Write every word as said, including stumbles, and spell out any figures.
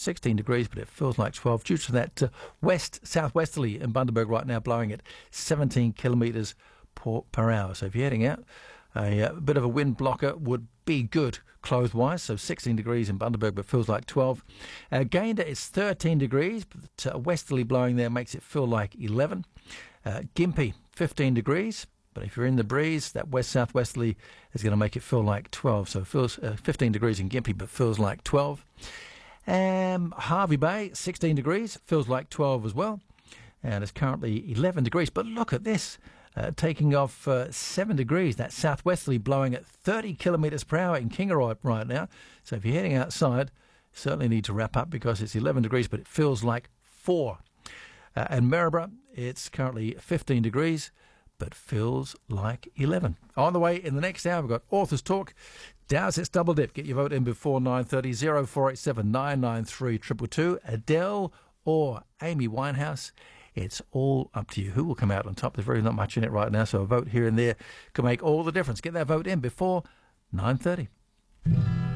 sixteen degrees, but it feels like twelve due to that uh, west southwesterly in Bundaberg right now, blowing at seventeen kilometres per, per hour. So if you're heading out, a, a bit of a wind blocker would be good clothes-wise. So sixteen degrees in Bundaberg, but feels like twelve. Uh, Gayndah is thirteen degrees, but uh, westerly blowing there makes it feel like eleven. Uh, Gympie, fifteen degrees. But if you're in the breeze, that west-southwesterly is going to make it feel like twelve. So it feels uh, fifteen degrees in Gympie, but feels like twelve. Um, Hervey Bay, sixteen degrees, feels like twelve as well. And it's currently eleven degrees. But look at this, uh, taking off uh, seven degrees. That southwesterly blowing at thirty kilometres per hour in Kingaroy right now. So if you're heading outside, you certainly need to wrap up because it's eleven degrees, but it feels like four. Uh, and Maryborough, it's currently fifteen degrees, but feels like eleven. On the way in the next hour, we've got Authors Talk. Dow's It's Double Dip. Get your vote in before nine thirty. oh four eight seven, nine nine three, two two two. Adele or Amy Winehouse. It's all up to you. Who will come out on top? There's really not much in it right now, so a vote here and there can make all the difference. Get that vote in before nine thirty.